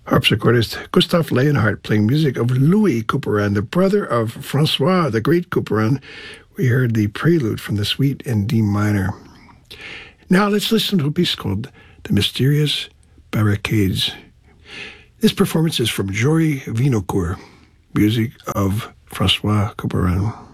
harpsichordist Gustav Leonhardt playing music of Louis Couperin, the brother of Francois, the great Couperin. We heard the prelude from the suite in D minor. Now let's listen to a piece called The Mysterious Barricades. This performance is from Jory Vinocourt, music of Francois Couperin.